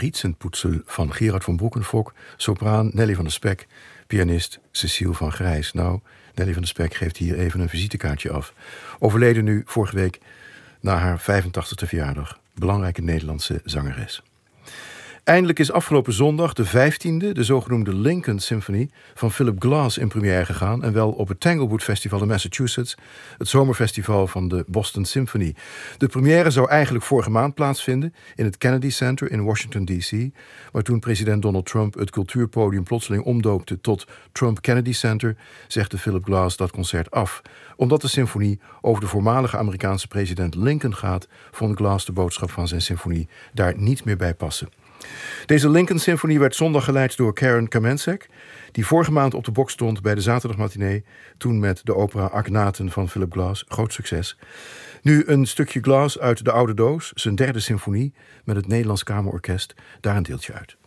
Riesenpoetsel van Gerard van Broekenfok, sopraan Nelly van der Spek, pianist Cecile van Grijs. Nou, Nelly van der Spek geeft hier even een visitekaartje af. Overleden nu vorige week na haar 85e verjaardag. Belangrijke Nederlandse zangeres. Eindelijk is afgelopen zondag de 15e, de zogenoemde Lincoln Symphony van Philip Glass in première gegaan. En wel op het Tanglewood Festival in Massachusetts, het zomerfestival van de Boston Symphony. De première zou eigenlijk vorige maand plaatsvinden in het Kennedy Center in Washington D.C. Maar toen president Donald Trump het cultuurpodium plotseling omdoopte tot Trump Kennedy Center, zegde Philip Glass dat concert af. Omdat de symfonie over de voormalige Amerikaanse president Lincoln gaat, vond Glass de boodschap van zijn symfonie daar niet meer bij passen. Deze Lincoln Symfonie werd zondag geleid door Karen Kamensek, die vorige maand op de box stond bij de zaterdagmatinee, toen met de opera Akhenaten van Philip Glass. Groot succes. Nu een stukje Glass uit de oude doos, zijn derde symfonie met het Nederlands Kamerorkest. Daar een deeltje uit.